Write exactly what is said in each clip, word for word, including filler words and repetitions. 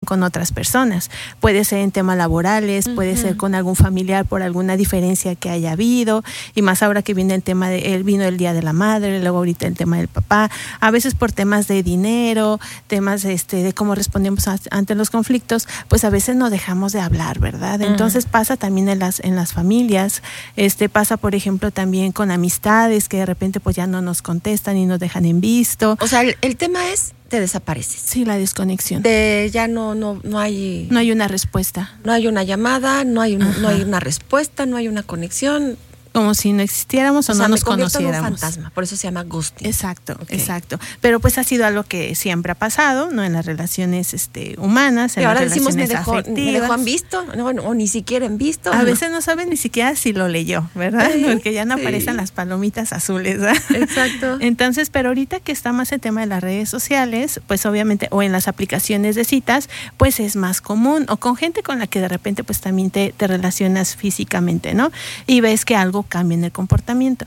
con otras personas. Puede ser en temas laborales, uh-huh. puede ser con algún familiar por alguna diferencia que haya habido, y más ahora que viene el tema de, el vino el Día de la Madre, luego ahorita el tema del papá, a veces por temas de dinero, temas este, de cómo respondemos a, ante los conflictos, pues a veces no dejamos de hablar, ¿verdad? Entonces uh-huh. pasa también en las, en las familias, este pasa por ejemplo también con amistades que de repente pues ya no nos contestan y nos dejan en visto. O sea, el, el tema es, te desapareces. Sí, la desconexión. De ya no, no, no hay... No hay una respuesta. No hay una llamada, no hay, un, no hay una respuesta, no hay una conexión. Como si no existiéramos o, o sea, no nos conociéramos. En un fantasma, por eso se llama ghosting. Exacto, okay. exacto. Pero pues ha sido algo que siempre ha pasado, ¿no? En las relaciones este, humanas, en y las ahora relaciones decimos, me dejó, afectivas. me dejó en visto, no, o ni siquiera en visto. A no. veces no saben ni siquiera si lo leyó, ¿verdad? Sí, porque ya no sí. aparecen las palomitas azules, ¿verdad? Exacto. Entonces, pero ahorita que está más el tema de las redes sociales, pues obviamente, o en las aplicaciones de citas, pues es más común, o con gente con la que de repente pues también te, te relacionas físicamente, ¿no? Y ves que algo cambia en el comportamiento.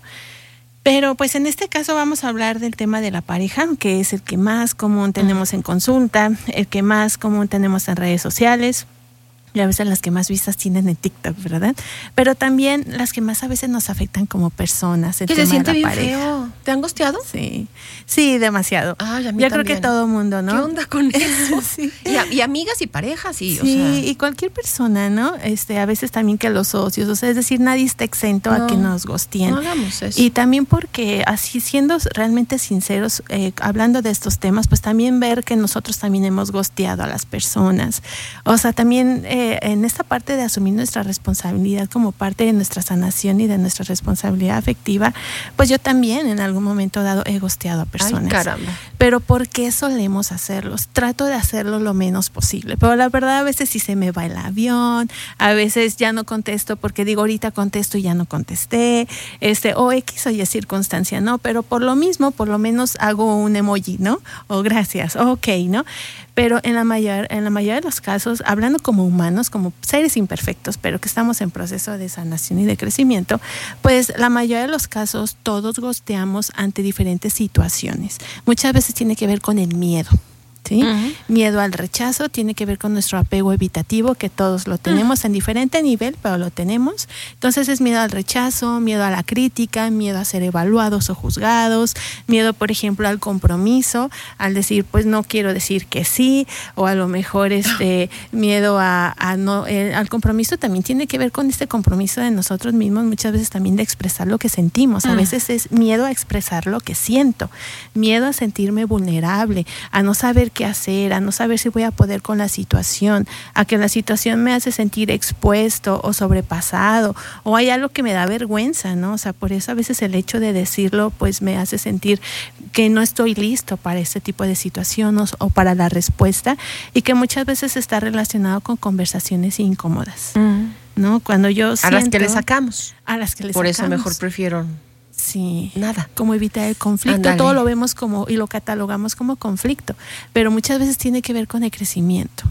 Pero pues en este caso vamos a hablar del tema de la pareja, que es el que más común tenemos en consulta, el que más común tenemos en redes sociales. Y a veces las que más vistas tienen en TikTok, ¿verdad? Pero también las que más a veces nos afectan como personas. El que tema se siente de la bien pareja. feo. ¿Te han gosteado? Sí, sí, demasiado. Ay, a mí Yo también. creo que todo mundo, ¿no? ¿Qué onda con eso? sí. y, y amigas y parejas, sí. Sí, o sea. y cualquier persona, ¿no? Este, a veces también que los socios, o sea, es decir, nadie está exento no, a que nos gosteen. No hagamos eso. Y también porque así, siendo realmente sinceros, eh, hablando de estos temas, pues también ver que nosotros también hemos gosteado a las personas. O sea, también eh, en esta parte de asumir nuestra responsabilidad como parte de nuestra sanación y de nuestra responsabilidad afectiva, pues yo también en algún momento dado he gosteado a personas. Ay, caramba. Pero ¿por qué solemos hacerlos? Trato de hacerlo lo menos posible, pero la verdad a veces sí se me va el avión, a veces ya no contesto porque digo ahorita contesto y ya no contesté, este, o X o Y circunstancia, ¿no? Pero por lo mismo, por lo menos hago un emoji, ¿no? O gracias, o ok, ¿no? Pero en la mayor, en la mayoría de los casos, hablando como humanos, como seres imperfectos, pero que estamos en proceso de sanación y de crecimiento, pues la mayoría de los casos todos gosteamos ante diferentes situaciones. Muchas veces tiene que ver con el miedo. ¿Sí? Uh-huh. Miedo al rechazo tiene que ver con nuestro apego evitativo, que todos lo tenemos uh-huh. en diferente nivel, pero lo tenemos. Entonces es miedo al rechazo, miedo a la crítica, miedo a ser evaluados o juzgados, miedo, por ejemplo, al compromiso, al decir, pues no quiero decir que sí, o a lo mejor este miedo a, a no, eh, al compromiso también tiene que ver con este compromiso de nosotros mismos, muchas veces también de expresar lo que sentimos. Uh-huh. A veces es miedo a expresar lo que siento, miedo a sentirme vulnerable, a no saber qué hacer, a no saber si voy a poder con la situación, a que la situación me hace sentir expuesto o sobrepasado, o hay algo que me da vergüenza, ¿no? O sea, por eso a veces el hecho de decirlo, pues me hace sentir que no estoy listo para este tipo de situaciones o para la respuesta, y que muchas veces está relacionado con conversaciones incómodas, mm. ¿no? Cuando yo siento... A las que le sacamos. A las que le por sacamos. Por eso mejor prefiero... Sí, nada. Como evitar el conflicto. Andale. Todo lo vemos como y lo catalogamos como conflicto, pero muchas veces tiene que ver con el crecimiento.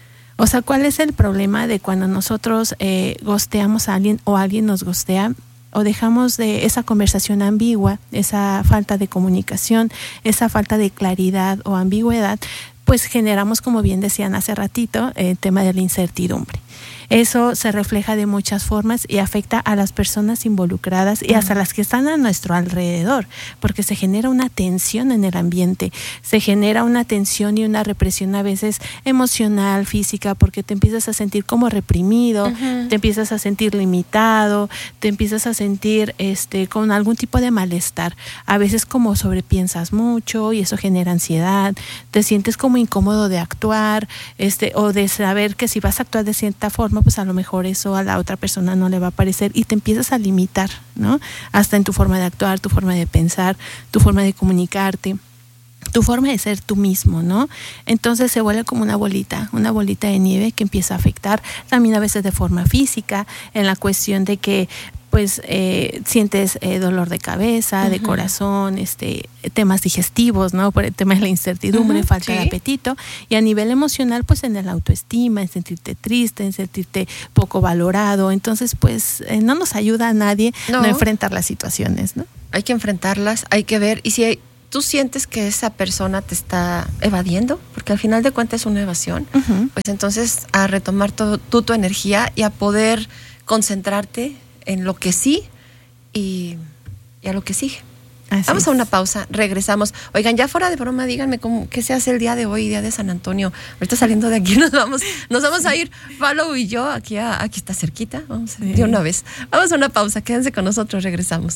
O sea, ¿cuál es el problema de cuando nosotros eh, gosteamos a alguien o alguien nos gostea? O dejamos de esa conversación ambigua, esa falta de comunicación, esa falta de claridad o ambigüedad, pues generamos, como bien decían hace ratito, el tema de la incertidumbre. Eso se refleja de muchas formas y afecta a las personas involucradas y hasta las que están a nuestro alrededor, porque se genera una tensión en el ambiente, se genera una tensión y una represión a veces emocional, física, porque te empiezas a sentir como reprimido, uh-huh. te empiezas a sentir limitado, te empiezas a sentir este con algún tipo de malestar, a veces como sobrepiensas mucho y eso genera ansiedad, te sientes como incómodo de actuar, este o de saber que si vas a actuar de cierta forma, pues a lo mejor eso a la otra persona no le va a parecer y te empiezas a limitar, ¿no? Hasta en tu forma de actuar, tu forma de pensar, tu forma de comunicarte, tu forma de ser tú mismo, ¿no? Entonces se vuelve como una bolita, una bolita de nieve que empieza a afectar también a veces de forma física, en la cuestión de que pues eh, sientes eh, dolor de cabeza, uh-huh. de corazón, este temas digestivos, ¿no? Por el tema de la incertidumbre, uh-huh, falta sí. de apetito, y a nivel emocional, pues en el autoestima, en sentirte triste, en sentirte poco valorado. Entonces, pues eh, no nos ayuda a nadie no. no enfrentar las situaciones, ¿no? Hay que enfrentarlas, hay que ver, y si hay, tú sientes que esa persona te está evadiendo, porque al final de cuentas es una evasión, uh-huh. pues entonces a retomar todo, tú tu energía y a poder concentrarte en lo que sí y, y a lo que sigue. Así Vamos es. a una pausa, regresamos. Oigan, ya fuera de broma, díganme cómo, qué se hace el día de hoy, día de San Antonio. Ahorita saliendo de aquí nos vamos, nos vamos a ir, Palo y yo, aquí, a, aquí está cerquita, vamos sí. de una vez. Vamos a una pausa, quédense con nosotros, regresamos.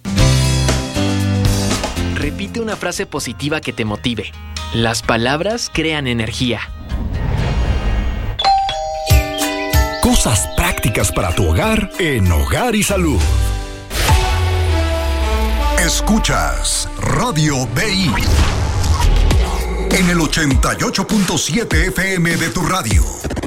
Repite una frase positiva que te motive. Las palabras crean energía. Cosas prácticas para tu hogar en Hogar y Salud. Escuchas Radio B I en el ochenta y ocho punto siete F M de tu radio.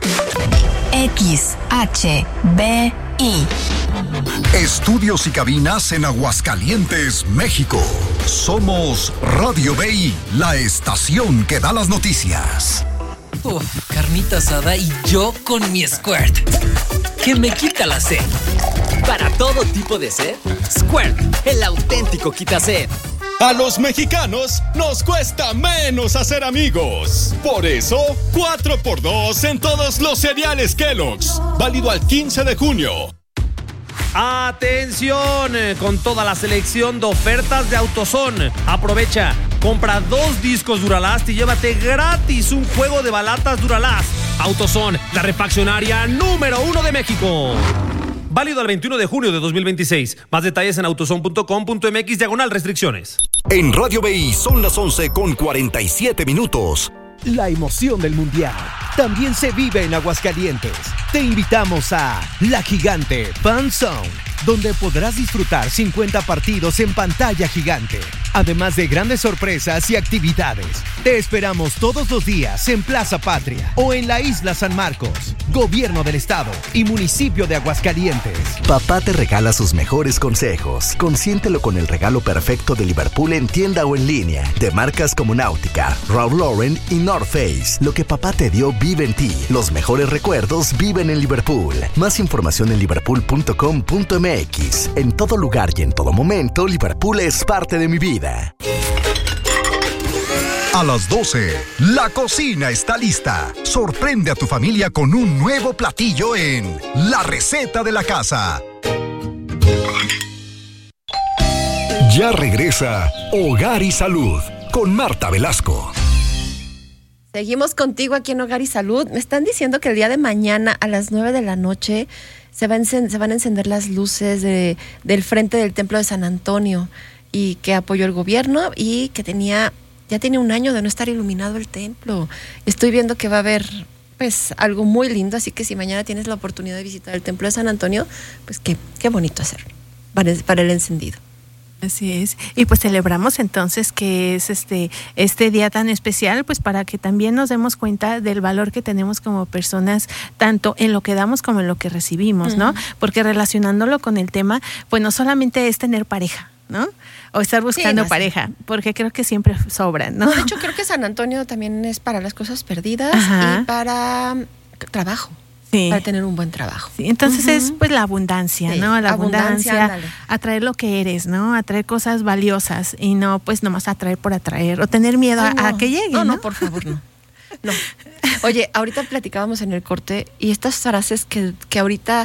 X H B I. Estudios y cabinas en Aguascalientes, México. Somos Radio B I, la estación que da las noticias. Uf, carnita asada y yo con mi Squirt, que me quita la sed. Para todo tipo de sed, Squirt, el auténtico quita-sed. A los mexicanos nos cuesta menos hacer amigos. Por eso, cuatro por dos en todos los cereales Kellogg's. Válido al quince de junio. ¡Atención! Con toda la selección de ofertas de AutoZone. Aprovecha, compra dos discos Duralast y llévate gratis un juego de balatas Duralast. AutoZone, la refaccionaria número uno de México. Válido al veintiuno de junio de dos mil veintiséis. Más detalles en autozone punto com punto m x diagonal restricciones. En Radio B I son las once con cuarenta y siete minutos. La emoción del Mundial también se vive en Aguascalientes. Te invitamos a La Gigante Fan Zone, donde podrás disfrutar cincuenta partidos en pantalla gigante, además de grandes sorpresas y actividades. Te esperamos todos los días en Plaza Patria o en la Isla San Marcos, Gobierno del Estado y Municipio de Aguascalientes. Papá te regala sus mejores consejos. Consiéntelo con el regalo perfecto de Liverpool en tienda o en línea, de marcas como Náutica, Ralph Lauren y North Face. Lo que papá te dio vive en ti. Los mejores recuerdos viven en Liverpool. Más información en liverpool punto com punto m x. En todo lugar y en todo momento, Liverpool es parte de mi vida. A las doce, la cocina está lista. Sorprende a tu familia con un nuevo platillo en La Receta de la Casa. Ya regresa Hogar y Salud con Marta Velasco. Seguimos contigo aquí en Hogar y Salud. Me están diciendo que el día de mañana a las nueve de la noche se, va a encend- se van a encender las luces de, del frente del Templo de San Antonio y que apoyó el gobierno y que tenía... Ya tiene un año de no estar iluminado el templo. Estoy viendo que va a haber pues algo muy lindo, así que si mañana tienes la oportunidad de visitar el templo de San Antonio, pues qué, qué bonito hacerlo para, para el encendido. Así es. Y pues celebramos entonces que es este este día tan especial, pues para que también nos demos cuenta del valor que tenemos como personas, tanto en lo que damos como en lo que recibimos, uh-huh. ¿no? Porque relacionándolo con el tema, pues no solamente es tener pareja, ¿no? O estar buscando sí, no, pareja, sí. porque creo que siempre sobran, ¿no? No, de hecho, creo que San Antonio también es para las cosas perdidas Ajá. y para trabajo. Sí. Para tener un buen trabajo. Sí, entonces uh-huh. es pues la abundancia, sí. ¿no? La abundancia, abundancia atraer lo que eres, ¿no? Atraer cosas valiosas y no pues nomás atraer por atraer o tener miedo no, a, no. a que lleguen. No, no, no, por favor, no. No. Oye, ahorita platicábamos en el corte y estas frases que, que ahorita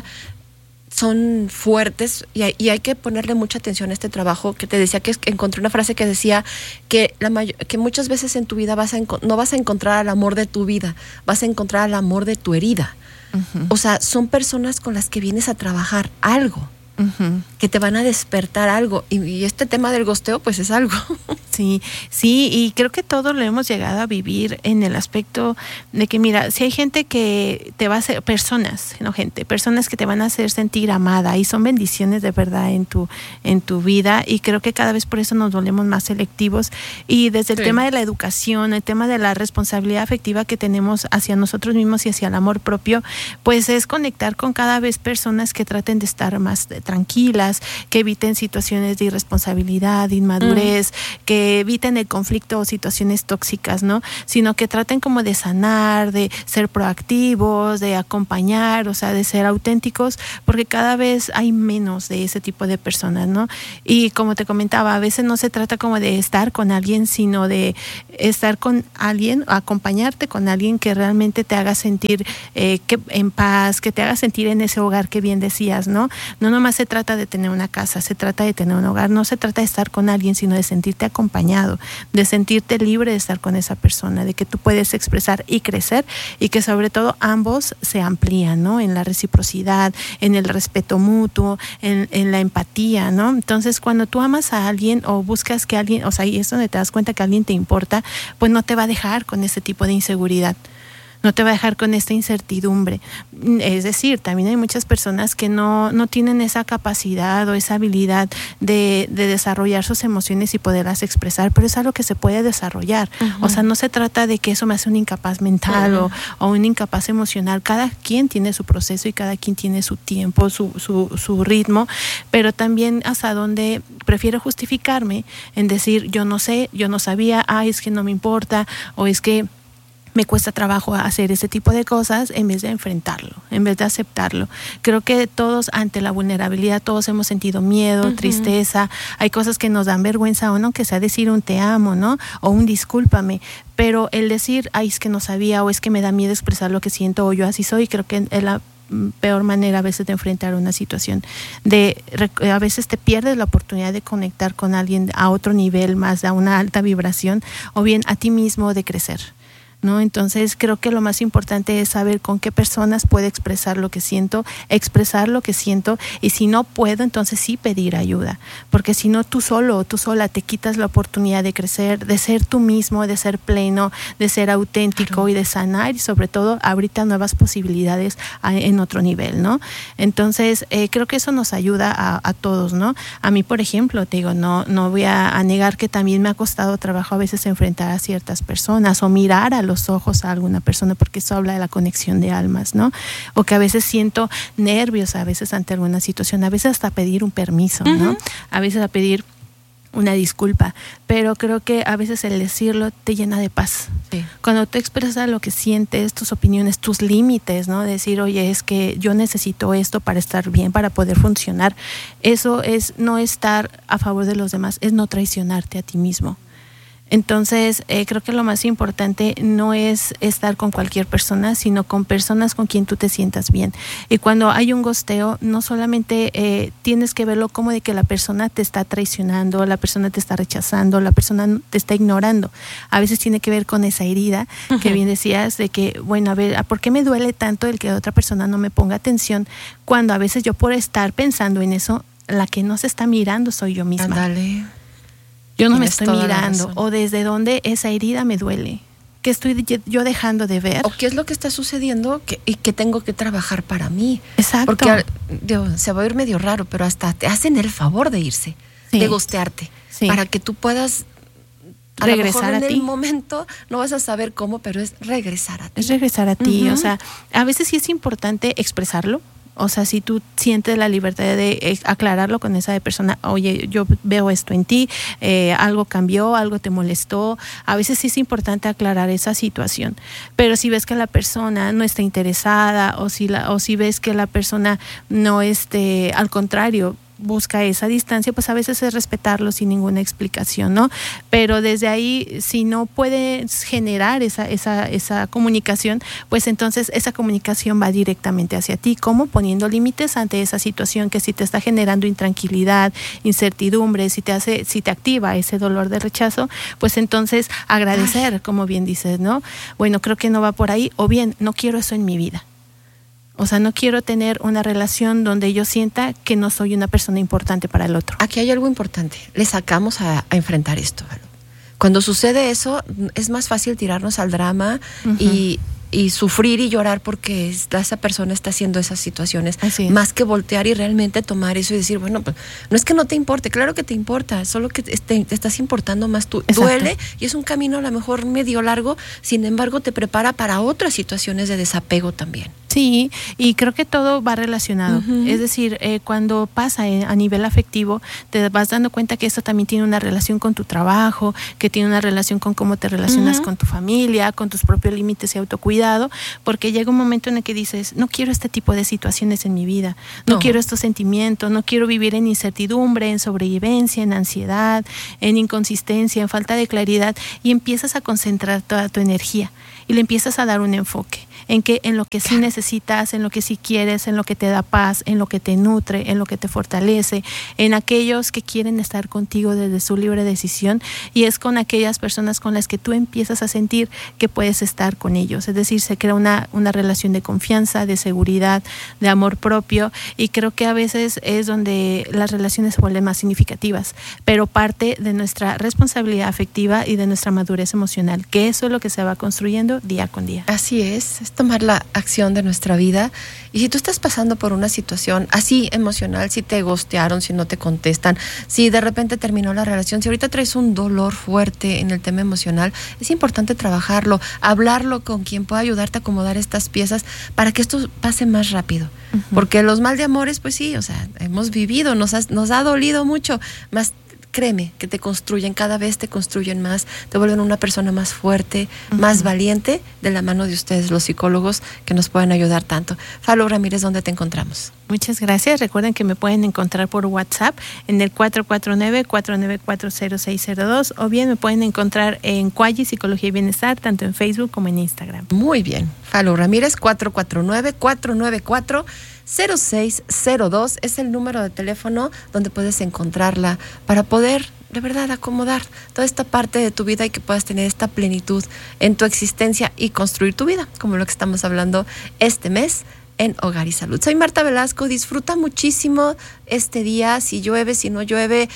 son fuertes y hay, y hay que ponerle mucha atención a este trabajo que te decía que, es, que encontré una frase que decía que la mayor, que muchas veces en tu vida vas a enco- no vas a encontrar al amor de tu vida, vas a encontrar al amor de tu herida. Uh-huh. O sea, son personas con las que vienes a trabajar algo. Uh-huh. Que te van a despertar algo y, y este tema del gosteo pues es algo. Sí, sí, y creo que todos lo hemos llegado a vivir en el aspecto de que mira, si hay gente que te va a hacer, personas, no gente, personas que te van a hacer sentir amada y son bendiciones de verdad en tu en tu vida y creo que cada vez por eso nos volvemos más selectivos y desde el sí. tema de la educación, el tema de la responsabilidad afectiva que tenemos hacia nosotros mismos y hacia el amor propio, pues es conectar con cada vez personas que traten de estar más tranquilas, que eviten situaciones de irresponsabilidad, de inmadurez, mm. que eviten el conflicto o situaciones tóxicas, ¿no? Sino que traten como de sanar, de ser proactivos, de acompañar, o sea, de ser auténticos, porque cada vez hay menos de ese tipo de personas, ¿no? Y como te comentaba, a veces no se trata como de estar con alguien, sino de estar con alguien, acompañarte con alguien que realmente te haga sentir eh, que, en paz, que te haga sentir en ese hogar que bien decías, ¿no? No nomás se trata de tener una casa, se trata de tener un hogar, no se trata de estar con alguien, sino de sentirte acompañado, de sentirte libre de estar con esa persona, de que tú puedes expresar y crecer y que sobre todo ambos se amplían, ¿no? En la reciprocidad, en el respeto mutuo, en, en la empatía, ¿no? Entonces, cuando tú amas a alguien o buscas que alguien, o sea, y es donde te das cuenta que alguien te importa, pues no te va a dejar con ese tipo de inseguridad. No te va a dejar con esta incertidumbre. Es decir, también hay muchas personas que no, no tienen esa capacidad o esa habilidad de, de desarrollar sus emociones y poderlas expresar, pero es algo que se puede desarrollar. Uh-huh. O sea, no se trata de que eso me hace un incapaz mental uh-huh. o, o un incapaz emocional. Cada quien tiene su proceso y cada quien tiene su tiempo, su, su, su ritmo, pero también hasta donde prefiero justificarme en decir, yo no sé, yo no sabía, ah, es que no me importa, o es que me cuesta trabajo hacer ese tipo de cosas, en vez de enfrentarlo, en vez de aceptarlo. Creo que todos ante la vulnerabilidad, todos hemos sentido miedo, uh-huh. tristeza, hay cosas que nos dan vergüenza o no, que sea decir un te amo, ¿no? O un discúlpame, pero el decir, ay, es que no sabía, o es que me da miedo expresar lo que siento, o yo así soy, creo que es la peor manera a veces de enfrentar una situación. De, a veces te pierdes la oportunidad de conectar con alguien a otro nivel, más a una alta vibración, o bien a ti mismo de crecer, ¿no? Entonces creo que lo más importante es saber con qué personas puedo expresar lo que siento, expresar lo que siento, y si no puedo, entonces sí pedir ayuda, porque si no, tú solo o tú sola te quitas la oportunidad de crecer, de ser tú mismo, de ser pleno, de ser auténtico, claro. y de sanar, y sobre todo ahorita nuevas posibilidades a, en otro nivel, ¿no? Entonces eh, creo que eso nos ayuda a, a todos, ¿no? A mí, por ejemplo, te digo, no, no voy a, a negar que también me ha costado trabajo a veces enfrentar a ciertas personas o mirar a los ojos a alguna persona, porque eso habla de la conexión de almas, ¿no? O que a veces siento nervios, a veces ante alguna situación, a veces hasta pedir un permiso, ¿no? Uh-huh. A veces a pedir una disculpa, pero creo que a veces el decirlo te llena de paz. Sí. Cuando tú expresas lo que sientes, tus opiniones, tus límites, ¿no? Decir, oye, es que yo necesito esto para estar bien, para poder funcionar. Eso es no estar a favor de los demás, es no traicionarte a ti mismo. Entonces, eh, creo que lo más importante no es estar con cualquier persona, sino con personas con quien tú te sientas bien. Y cuando hay un gosteo, no solamente eh, tienes que verlo como de que la persona te está traicionando, la persona te está rechazando, la persona te está ignorando. A veces tiene que ver con esa herida, uh-huh. que bien decías, de que, bueno, a ver, ¿por qué me duele tanto el que otra persona no me ponga atención? Cuando a veces yo, por estar pensando en eso, la que no se está mirando soy yo misma. Ándale. Yo no me estoy mirando, o desde dónde esa herida me duele, qué estoy yo dejando de ver. O qué es lo que está sucediendo que, y que tengo que trabajar para mí. Exacto. Porque digo, se va a oír medio raro, pero hasta te hacen el favor de irse, sí. de gostearte, sí. para que tú puedas a regresar lo mejor a en ti. El momento no vas a saber cómo, pero es regresar a ti. Es regresar a ti, uh-huh. o sea, a veces sí es importante expresarlo. O sea, si tú sientes la libertad de aclararlo con esa persona, oye, yo veo esto en ti, eh, algo cambió, algo te molestó. A veces sí es importante aclarar esa situación. Pero si ves que la persona no está interesada, o si la, o si ves que la persona no esté, al contrario, busca esa distancia, pues a veces es respetarlo sin ninguna explicación, ¿no? Pero desde ahí, si no puedes generar esa, esa, esa comunicación, pues entonces esa comunicación va directamente hacia ti. ¿Cómo? Poniendo límites ante esa situación que si te está generando intranquilidad, incertidumbre, si te hace, si te activa ese dolor de rechazo, pues entonces agradecer, Ay. como bien dices, ¿no? Bueno, creo que no va por ahí, o bien, no quiero eso en mi vida. O sea, no quiero tener una relación donde yo sienta que no soy una persona importante para el otro. Aquí hay algo importante. Le sacamos a, a enfrentar esto. Cuando sucede eso, es más fácil tirarnos al drama uh-huh. y, y sufrir y llorar porque esa persona está haciendo esas situaciones. Más que voltear y realmente tomar eso y decir, bueno, pues no es que no te importe, claro que te importa, solo que te, te estás importando más tú. Exacto. Duele y es un camino a lo mejor medio largo, sin embargo te prepara para otras situaciones de desapego también. Sí. Sí, y creo que todo va relacionado. Uh-huh. Es decir, eh, cuando pasa eh, a nivel afectivo, te vas dando cuenta que esto también tiene una relación con tu trabajo, que tiene una relación con cómo te relacionas uh-huh. con tu familia, con tus propios límites y autocuidado, porque llega un momento en el que dices, no quiero este tipo de situaciones en mi vida, no, no. quiero estos sentimientos, no quiero vivir en incertidumbre, en sobrevivencia, en ansiedad, en inconsistencia, en falta de claridad, y empiezas a concentrar toda tu energía y le empiezas a dar un enfoque en que en lo que sí necesitas, en lo que sí quieres, en lo que te da paz, en lo que te nutre, en lo que te fortalece, en aquellos que quieren estar contigo desde su libre decisión, y es con aquellas personas con las que tú empiezas a sentir que puedes estar con ellos. Es decir, se crea una, una relación de confianza, de seguridad, de amor propio, y creo que a veces es donde las relaciones se vuelven más significativas, pero parte de nuestra responsabilidad afectiva y de nuestra madurez emocional, que eso es lo que se va construyendo día con día. Así es, es tomar la acción de nuestra vida. Y si tú estás pasando por una situación así emocional, si te ghostearon, si no te contestan, si de repente terminó la relación, si ahorita traes un dolor fuerte en el tema emocional, es importante trabajarlo, hablarlo con quien pueda ayudarte a acomodar estas piezas para que esto pase más rápido. Uh-huh. Porque los mal de amores, pues sí, o sea, hemos vivido, nos ha, nos ha dolido mucho, más créeme que te construyen, cada vez te construyen más, te vuelven una persona más fuerte, uh-huh. más valiente, de la mano de ustedes, los psicólogos, que nos pueden ayudar tanto. Falo Ramírez, ¿dónde te encontramos? Muchas gracias. Recuerden que me pueden encontrar por WhatsApp en el cuatro cuatro nueve, cuatro nueve cuatro, cero seis cero dos, o bien me pueden encontrar en Quayi Psicología y Bienestar, tanto en Facebook como en Instagram. Muy bien. Falo Ramírez, cuatro cuatro nueve, cuatro nueve cuatro, cero seis cero dos es el número de teléfono donde puedes encontrarla para poder de verdad acomodar toda esta parte de tu vida y que puedas tener esta plenitud en tu existencia y construir tu vida, como lo que estamos hablando este mes en Hogar y Salud. Soy Marta Velasco, disfruta muchísimo este día, si llueve, si no llueve,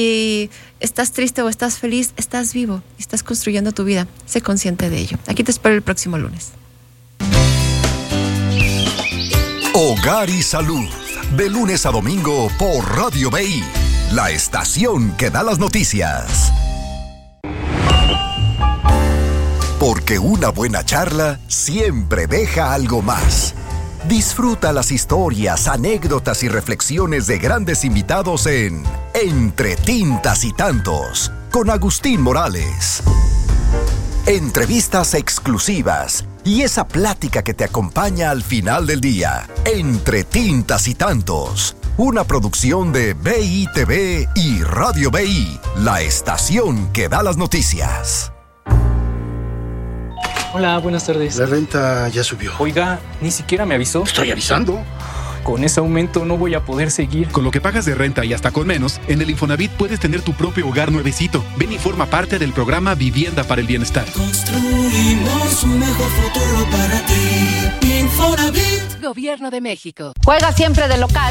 si estás triste o estás feliz, estás vivo, estás construyendo tu vida, sé consciente de ello. Aquí te espero el próximo lunes. Hogar y Salud, de lunes a domingo por Radio B I, la estación que da las noticias. Porque una buena charla siempre deja algo más. Disfruta las historias, anécdotas y reflexiones de grandes invitados en Entre Tintas y Tantos, con Agustín Morales. Entrevistas exclusivas y esa plática que te acompaña al final del día. Entre Tintas y Tantos, una producción de B I T V y Radio B I, la estación que da las noticias. Hola, buenas tardes. La renta ya subió. Oiga, ni siquiera me avisó. Estoy avisando. Con ese aumento no voy a poder seguir. Con lo que pagas de renta y hasta con menos, en el Infonavit puedes tener tu propio hogar nuevecito. Ven y forma parte del programa Vivienda para el Bienestar. Construimos un mejor futuro para ti. Infonavit. Gobierno de México. Juega siempre de local.